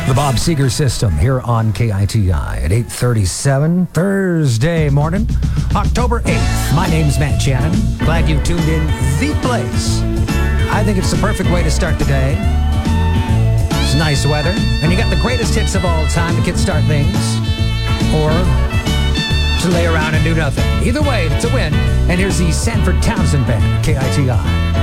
The Bob Seger System here on KITI at 8:37 Thursday morning, October 8th. My name's Matt Shannon. Glad you tuned in the place. I think it's the perfect way to start the day. It's nice weather, and you got the greatest hits of all time to kickstart things, or to lay around and do nothing. Either way, it's a win. And here's the Sanford Townsend Band, KITI.